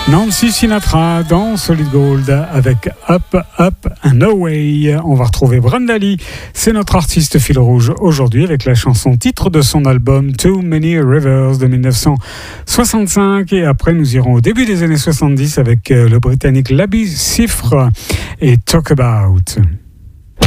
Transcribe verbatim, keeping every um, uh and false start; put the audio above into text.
Nancy Sinatra dans Solid Gold avec Up, Up and Away. On va retrouver Brenda Lee, c'est notre artiste fil rouge aujourd'hui avec la chanson titre de son album Too Many Rivers de dix-neuf cent soixante-cinq. Et après nous irons au début des années soixante-dix avec le Britannique Labi Siffre et Talk About.